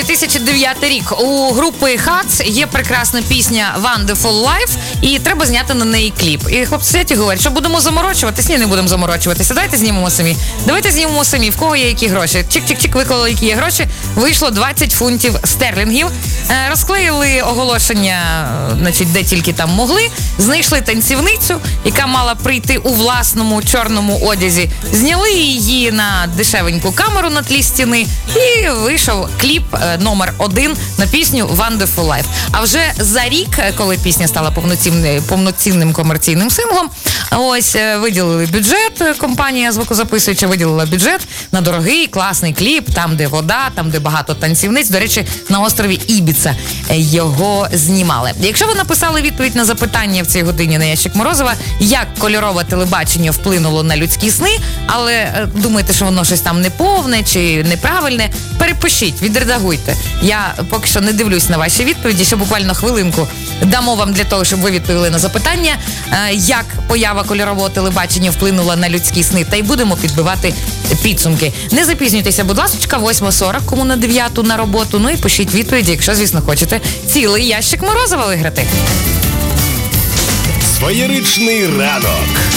2009 рік. У групи Хац є прекрасна пісня Wonderful Life, і треба зняти на неї кліп. І хлопці сидять і говорять, що будемо заморочуватись? Ні, не будемо заморочуватися. Давайте знімемо самі. Давайте знімемо самі. В кого є які гроші? Чик-чик-чик, виклали, які є гроші. Вийшло 20 фунтів стерлінгів. Розклеїли оголошення, значить, де тільки там могли. Знайшли танцівницю, яка мала прийти у власному чорному одязі. Зняли її на дешевеньку камеру на тлі стіни, і вийшов кліп номер 1 на пісню Wonderful Life. А вже за рік, коли пісня стала повноцінним комерційним синглом, ось виділили бюджет, компанія звукозаписуюча виділила бюджет на дорогий, класний кліп, там, де вода, там, де багато танцівниць. До речі, на острові Ібіца його знімали. Якщо ви написали відповідь на запитання в цій годині на ящик Морозова, як кольорове телебачення вплинуло на людські сни, але думаєте, що воно щось там неповне чи неправильне, перепишіть, відредагуйте. Я поки що не дивлюсь на ваші відповіді, ще буквально хвилинку дамо вам для того, щоб ви відповіли на запитання, як поява кольорового телебачення вплинула на людські сни, та й будемо підбивати підсумки. Не запізнюйтеся, будь ласка, 8:40, кому на 9 на роботу, ну і пишіть відповіді, якщо, звісно, хочете цілий ящик Морозова виграти. Своєричний ранок.